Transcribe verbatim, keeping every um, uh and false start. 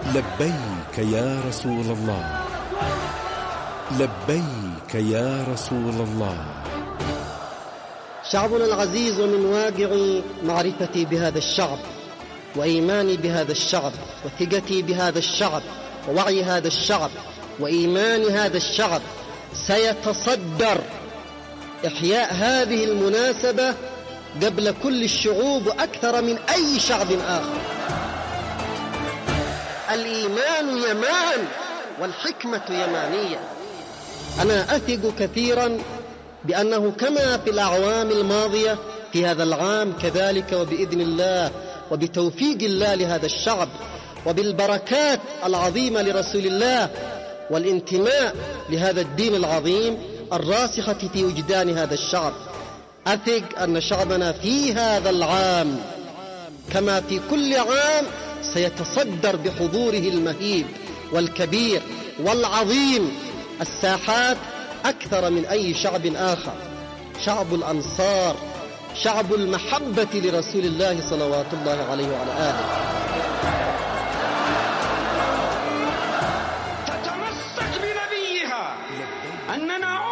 لبيك يا رسول الله، لبيك يا رسول الله. شعبنا العزيز، ومن واقع معرفتي بهذا الشعب وإيماني بهذا الشعب وثقتي بهذا الشعب ووعي هذا الشعب وإيمان هذا الشعب، سيتصدر إحياء هذه المناسبة قبل كل الشعوب وأكثر من أي شعب آخر. الإيمان يمان والحكمة يمانية. أنا أثق كثيرا بأنه كما في الأعوام الماضية في هذا العام كذلك، وبإذن الله وبتوفيق الله لهذا الشعب وبالبركات العظيمة لرسول الله والانتماء لهذا الدين العظيم الراسخة في وجدان هذا الشعب، أثق أن شعبنا في هذا العام كما في كل عام سيتصدر بحضوره المهيب والكبير والعظيم الساحات أكثر من أي شعب آخر. شعب الأنصار، شعب المحبة لرسول الله صلوات الله عليه وعلى آله. تتمسك بنبيها أننا